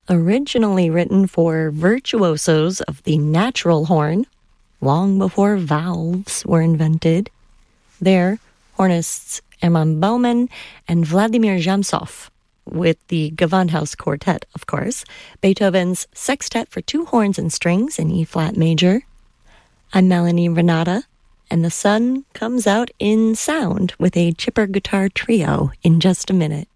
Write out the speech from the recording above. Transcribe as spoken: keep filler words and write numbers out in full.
Originally written for virtuosos of the natural horn, long before valves were invented. There, hornists Hermann Baumann and Vladimir Zhamsov, with the Gewandhaus Quartet, of course, Beethoven's Sextet for two horns and strings in E-flat major. I'm Melanie Renata, and the sun comes out in sound with a chipper guitar trio in just a minute.